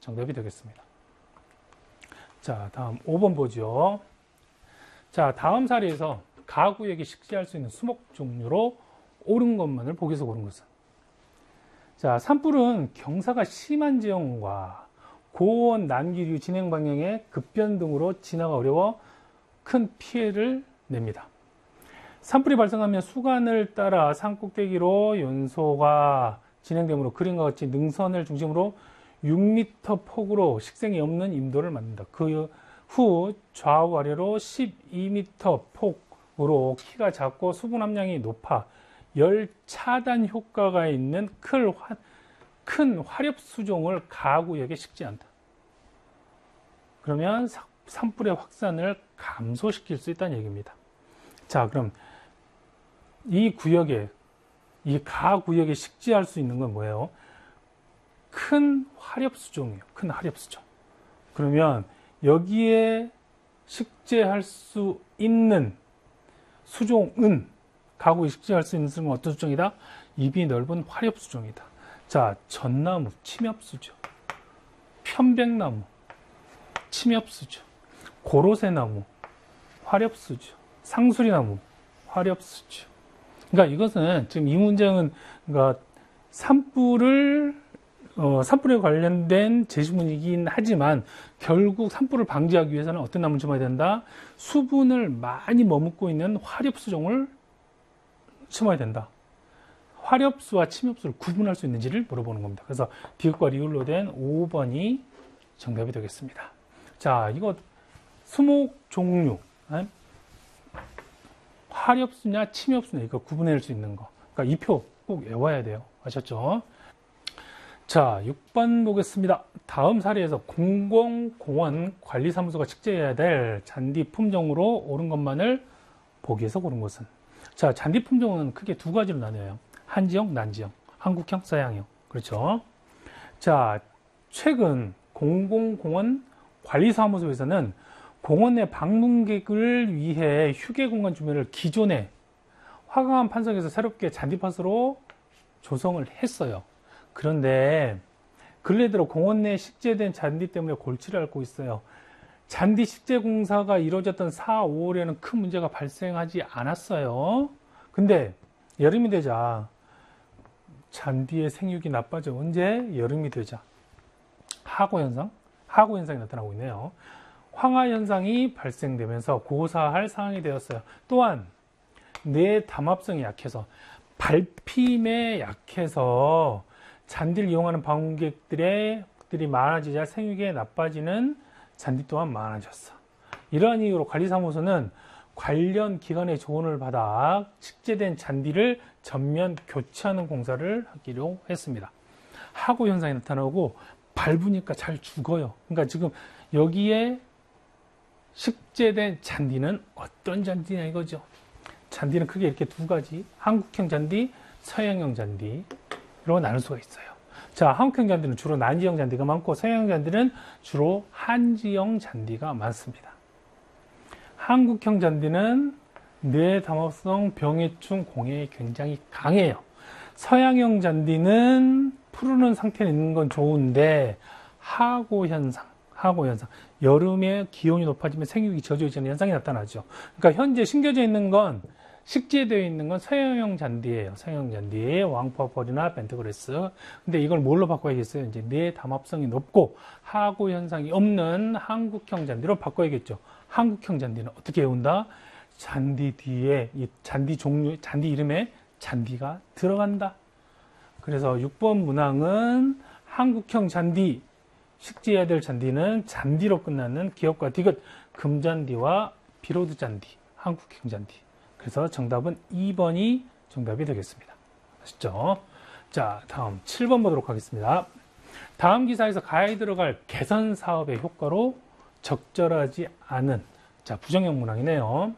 정답이 되겠습니다. 자, 다음 5번 보죠. 자, 다음 사례에서 가구역이 식재할 수 있는 수목 종류로 옳은 것만을 보기에서 고른 것은. 자, 산불은 경사가 심한 지형과 고온 난기류 진행 방향의 급변 등으로 진화가 어려워 큰 피해를 냅니다. 산불이 발생하면 수간을 따라 산 꼭대기로 연소가 진행되므로 그림과 같이 능선을 중심으로 6m 폭으로 식생이 없는 임도를 만든다. 그 후 좌우 아래로 12m 폭으로 키가 작고 수분 함량이 높아 열 차단 효과가 있는 큰 화렵 수종을 가구역에 식재한다. 그러면 산불의 확산을 감소시킬 수 있다는 얘기입니다. 자, 그럼 이 가구역에 식재할 수 있는 건 뭐예요? 큰 화렵 수종이에요. 큰 화렵 수종. 그러면 여기에 식재할 수 있는 수종은, 가구에 식재할 수 있는 수종은 어떤 수종이다? 입이 넓은 화렵 수종이다. 자, 전나무, 침엽수죠. 편백나무, 침엽수죠. 고로쇠나무, 화렵수죠. 상수리나무, 화렵수죠. 그러니까 이것은 지금 이 문장은 그러니까 산불에 관련된 제시문이긴 하지만 결국 산불을 방지하기 위해서는 어떤 나무를 심어야 된다? 수분을 많이 머금고 있는 화렵수종을 심어야 된다. 화렵수와 침엽수를 구분할 수 있는지를 물어보는 겁니다. 그래서 디귿과 리을로 된 5번이 정답이 되겠습니다. 자, 이거 수목 종류, 화렵수냐 침엽수냐 이거 구분할 수 있는 거. 그러니까 이 표 꼭 외워야 돼요. 아셨죠? 자, 6번 보겠습니다. 다음 사례에서 공공공원 관리사무소가 식재해야 될 잔디 품종으로 옳은 것만을 보기에서 고른 것은. 자, 잔디 품종은 크게 두 가지로 나뉘어요. 한지형, 난지형, 한국형, 서양형. 그렇죠? 자, 최근 공공공원 관리사무소에서는 공원 내 방문객을 위해 휴게 공간 주변을 기존에 화강암 판석에서 새롭게 잔디밭으로 조성을 했어요. 그런데 근래 들어 공원 내에 식재된 잔디 때문에 골치를 앓고 있어요. 잔디 식재 공사가 이루어졌던 4, 5월에는 큰 문제가 발생하지 않았어요. 근데 여름이 되자 잔디의 생육이 나빠져. 언제? 여름이 되자 하고 현상이 나타나고 있네요. 황화 현상이 발생되면서 고사할 상황이 되었어요. 또한 뇌 담합성이 약해서, 밟힘에 약해서 잔디를 이용하는 방문객들이 많아지자 생육에 나빠지는 잔디 또한 많아졌어. 이러한 이유로 관리사무소는 관련 기관의 조언을 받아 식재된 잔디를 전면 교체하는 공사를 하기로 했습니다. 하고 현상이 나타나고 밟으니까 잘 죽어요. 그러니까 지금 여기에 식재된 잔디는 어떤 잔디냐 이거죠. 잔디는 크게 이렇게 두 가지, 한국형 잔디, 서양형 잔디로 나눌 수가 있어요. 자, 한국형 잔디는 주로 난지형 잔디가 많고 서양형 잔디는 주로 한지형 잔디가 많습니다. 한국형 잔디는 뇌 담합성, 병해충, 공해에 굉장히 강해요. 서양형 잔디는 푸르는 상태에 있는 건 좋은데 하고 현상, 여름에 기온이 높아지면 생육이 저조해지는 현상이 나타나죠. 그러니까 현재 심겨져 있는 건, 식재되어 있는 건 서양형 잔디예요. 서양형 잔디, 왕퍼펄이나 벤트그레스. 근데 이걸 뭘로 바꿔야겠어요? 이제 뇌 담합성이 높고 하고 현상이 없는 한국형 잔디로 바꿔야겠죠. 한국형 잔디는 어떻게 외운다? 잔디 뒤에 이 잔디 종류, 잔디 이름에 잔디가 들어간다. 그래서 6번 문항은 한국형 잔디, 식재해야 될 잔디는 잔디로 끝나는 기역과 디귿, 금잔디와 비로드 잔디, 한국형 잔디. 그래서 정답은 2번이 정답이 되겠습니다. 아시죠? 자, 다음 7번 보도록 하겠습니다. 다음 기사에서 가에 들어갈 개선 사업의 효과로 적절하지 않은, 자, 부정형 문항이네요.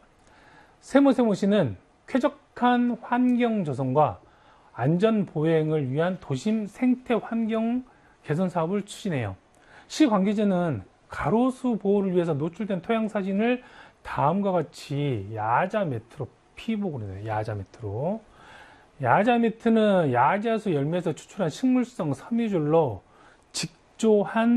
세무시는 쾌적한 환경 조성과 안전 보행을 위한 도심 생태 환경 개선 사업을 추진해요. 시 관계자는 가로수 보호를 위해서 노출된 토양 사진을 다음과 같이 야자 매트로 피복을 해요. 야자 매트로. 야자 매트는 야자수 열매에서 추출한 식물성 섬유줄로 직조한